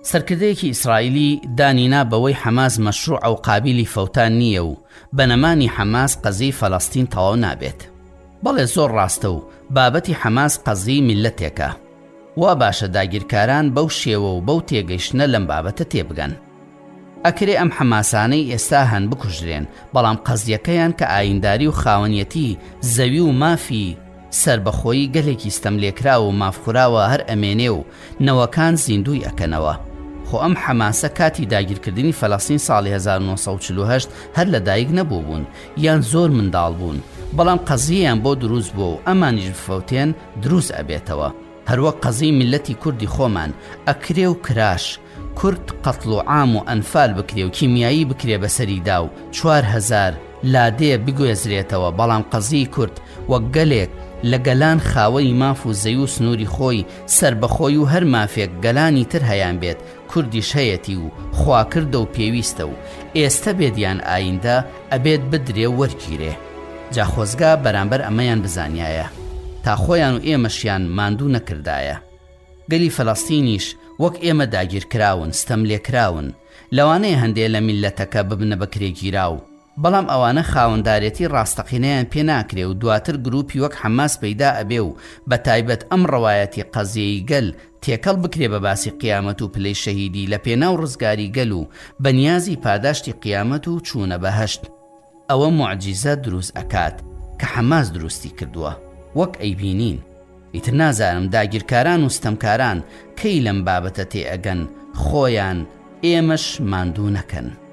سەرکردەیەکی ئیسرائیلی دانینا بەوەی حەماس مەشروع و قابلی فەوتان نییە و بەنەمانی حەماس قەزەی فەڵەستین تەواو نابێت. بەڵێ زۆر ڕاستە و بابەتی حەماس قەزەی میلەتێکە. وا باشە داگیرکاران بەو شێوە و بەو تێگەیشتنە لەم بابەتە تێبگەن. ئەکرێ ئەم حەماسانەی ئێستا هەن بکوژرێن، بەڵام قەزیەکەیان کە ئاینداری و خاوەنیەتی زەوی و مافی سربەخۆیی گەلێکی ستەملێکراوە و مافخوراوە هەر ئەمێنێ و نەوەکان زیندوی ئەکەنەوە. خۆ ئەم حەماسە کاتی داگیرکردنی فەڵەستین ساڵی 1948 هەر لەدایک نەبوو بوون یان زۆر منداڵ بوون، بەڵام قەزیەیان بۆ دروست بووە و ئەمانیش بفەوتێن دروست ئەبێتەوە. هەروەک قەزەی میلەتی کوردی خۆمان ئەکرێ و کراش، کورد قەتڵ و عام و ئەنفال بکرێ و کیمیایی بکرێ بەسەریدا و 4000 لادێ بگوێزرێتەوە، بەڵام قەزەی کورد وەک گەلێک لە گەلان خاوەی ماف و زەوی و سنووری خۆی سربەخۆی و هەر مافێک گەلانی تر هەیان بێت کوردیش هەیەتی و خواکردە و پێویستە و ئێستا بێدیان ئایندە ئەبێت بدرێ و وەرگیرێ. جا خۆزگا بەرامبەر ئەمەیان بزانایە تا خۆیان و ئێمەشیان ماندوو نەکردایە. گەلی فەڵەستینیش وەک ئێمە داگیرکراون، ستەملێکراون، لەوانەیە هەندێک لە میلەتەکە ببنە بەکرێگیراو، بەڵام ئەوانە خاوەندارێتی ڕاستەقینەیان پێ ناکرێ و دواتر گروپی وەک حەماس پەیدا ئەبێ و بە تایبەت ئەم ڕەوایەتی قەزیەی گەل تێکەڵ بکرێ بە باسی قیامەت و پلەی شەهیدی لە پێناو ڕزگاری گەل و بەنیازی پاداشتی قیامەت و چوونە بەهەشت. ئەوە موعجیزە دروست ئەکات کە حەماس دروستی کردووە. وەک ئەیبینین ئیتر نازانم داگیرکاران و ستەمکاران کەی لەم بابەتە تێئەگەن خۆیان ئێمەش ماندوو نەکەن.